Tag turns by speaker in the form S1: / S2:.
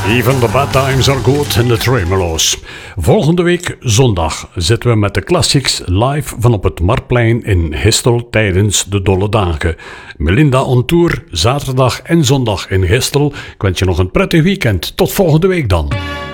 S1: Even the bad times are good in the Tremelo's. Volgende week zondag zitten we met de Classics live van op het Marktplein in Gistel tijdens de Dolle Dagen. Melinda on tour zaterdag en zondag in Gistel. Ik wens je nog een prettig weekend. Tot volgende week dan.